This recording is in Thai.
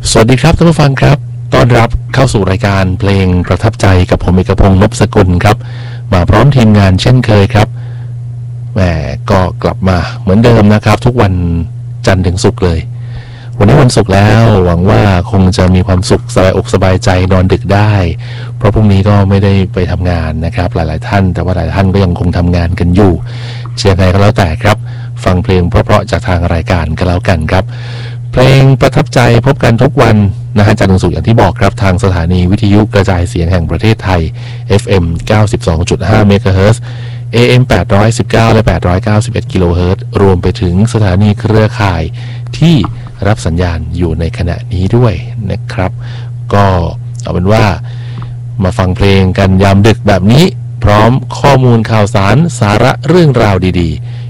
สวัสดีครับท่านผู้ฟังครับต้อนรับเข้าสู่รายการเพลงประทับใจกับผมเอกพงษ์ นพสกุลครับมาพร้อมทีมงานเช่นเคยครับแหมก็กลับมาเหมือนเดิมนะครับทุกวันจันทร์ถึงศุกร์เลยวันนี้วันศุกร์แล้วหวังว่าคงจะมีความสุขสบายอกสบายใจนอนดึกได้เพราะพรุ่งนี้ก็ไม่ได้ไปทำงานนะครับหลายๆท่านแต่ว่าหลายท่านก็ยังคงทำงานกันอยู่เชียร์ไงก็แล้วแต่ครับฟังเพลงเพราะๆจากทางรายการก็แล้วกันครับเพลงประทับใจพบกันทุกวันนะฮะจันทร์ถึงศุกร์อย่างที่บอกครับทางสถานีวิทยุกระจายเสียงแห่งประเทศไทย FM 92.5 เมกะเฮิรตซ์ AM 819 และ 891 กิโลเฮิรตซ์รวมไปถึงสถานีเครือข่ายที่รับสัญญาณอยู่ในขณะนี้ด้วยนะครับก็เอาเป็นว่ามาฟังเพลงกันยามดึกแบบนี้พร้อมข้อมูลข่าวสารสาระเรื่องราวดีๆ